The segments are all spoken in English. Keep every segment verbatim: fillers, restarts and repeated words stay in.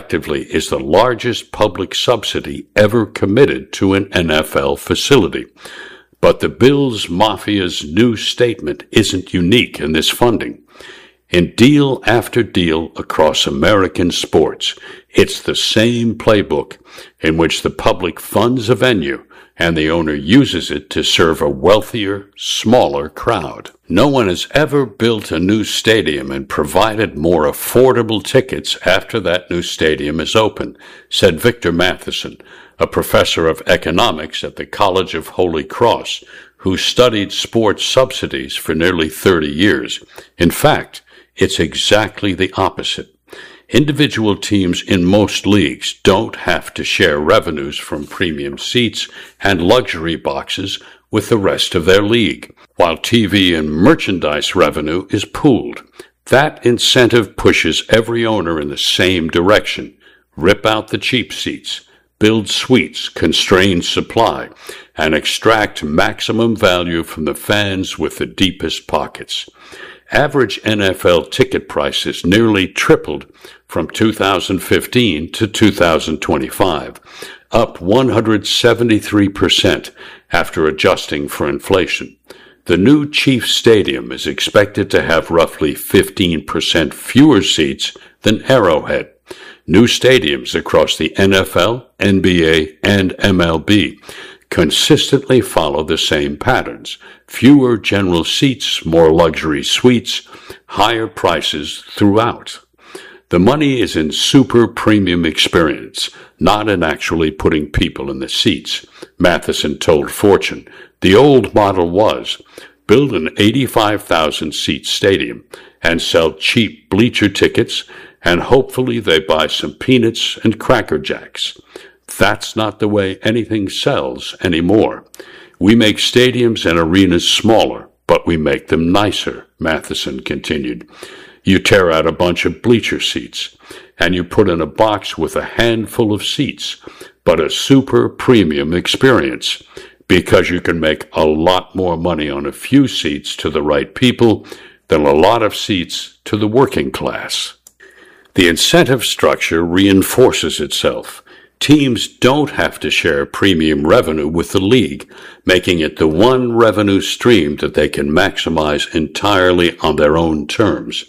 collectively is the largest public subsidy ever committed to an N F L facility. But the Bills Mafia's new statement isn't unique in this funding. In deal after deal across American sports, it's the same playbook in which the public funds a venue and the owner uses it to serve a wealthier, smaller crowd. No one has ever built a new stadium and provided more affordable tickets after that new stadium is open, said Victor Matheson, a professor of economics at the College of Holy Cross, who studied sports subsidies for nearly thirty years. In fact, it's exactly the opposite. Individual teams in most leagues don't have to share revenues from premium seats and luxury boxes with the rest of their league, while T V and merchandise revenue is pooled. That incentive pushes every owner in the same direction. Rip out the cheap seats, build suites, constrain supply, and extract maximum value from the fans with the deepest pockets. Average N F L ticket prices nearly tripled from two thousand fifteen to two thousand twenty-five, up one hundred seventy-three percent after adjusting for inflation. The new Chiefs Stadium is expected to have roughly fifteen percent fewer seats than Arrowhead. New stadiums across the N F L, N B A, and M L B consistently follow the same patterns: fewer general seats, more luxury suites, higher prices throughout. The money is in super premium experience, not in actually putting people in the seats, Matheson told Fortune. The old model was build an eighty-five thousand seat stadium and sell cheap bleacher tickets, and hopefully they buy some peanuts and Cracker Jacks. That's not the way anything sells anymore. We make stadiums and arenas smaller, but we make them nicer, Matheson continued. You tear out a bunch of bleacher seats, and you put in a box with a handful of seats, but a super premium experience, because you can make a lot more money on a few seats to the right people than a lot of seats to the working class. The incentive structure reinforces itself. Teams don't have to share premium revenue with the league, making it the one revenue stream that they can maximize entirely on their own terms.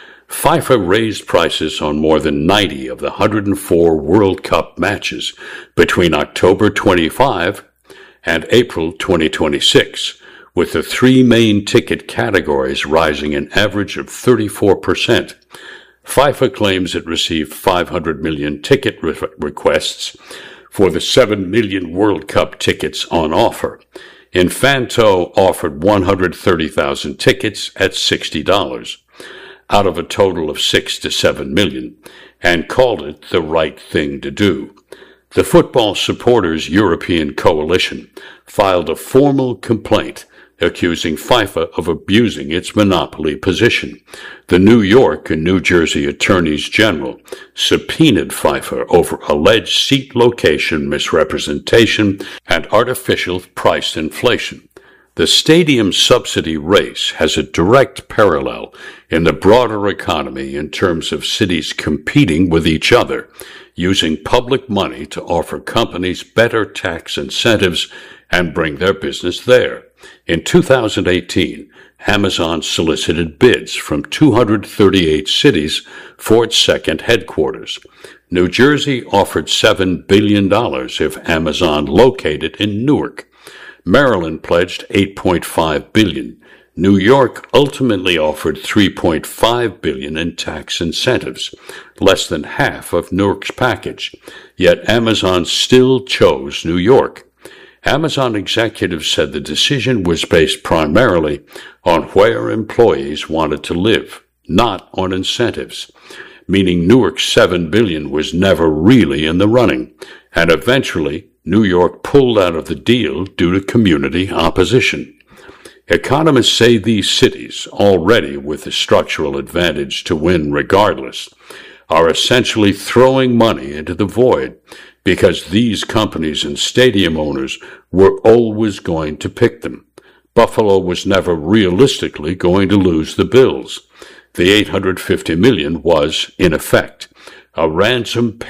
FIFA raised prices on more than ninety of the one hundred four World Cup matches between October twenty-fifth and April twenty twenty-six, with the three main ticket categories rising an average of thirty-four percent. FIFA claims it received five hundred million ticket re- requests for the seven million World Cup tickets on offer. Infanto offered one hundred thirty thousand tickets at sixty dollars, out of a total of six to seven million, and called it the right thing to do. The Football Supporters European Coalition filed a formal complaint accusing FIFA of abusing its monopoly position. The New York and New Jersey attorneys general subpoenaed FIFA over alleged seat location misrepresentation and artificial price inflation. The stadium subsidy race has a direct parallel in the broader economy in terms of cities competing with each other, using public money to offer companies better tax incentives and bring their business there. In two thousand eighteen, Amazon solicited bids from two hundred thirty-eight cities for its second headquarters. New Jersey offered seven billion dollars if Amazon located in Newark. Maryland pledged eight point five billion dollars. New York ultimately offered three point five billion dollars in tax incentives, less than half of Newark's package. Yet Amazon still chose New York. Amazon executives said the decision was based primarily on where employees wanted to live, not on incentives, meaning Newark's seven billion dollars was never really in the running, and eventually New York pulled out of the deal due to community opposition. Economists say these cities, already with the structural advantage to win regardless, are essentially throwing money into the void because these companies and stadium owners were always going to pick them. Buffalo was never realistically going to lose the Bills. The eight hundred fifty million dollars was, in effect, a ransom paid